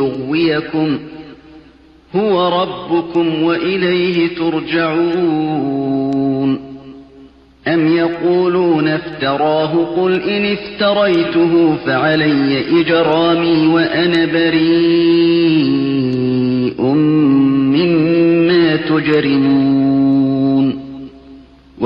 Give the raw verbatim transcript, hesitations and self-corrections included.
ليغويكم هو ربكم وإليه ترجعون. أم يقولون افتراه قل إن افتريته فعلي إجرامي وأنا بريء مما تجرمون.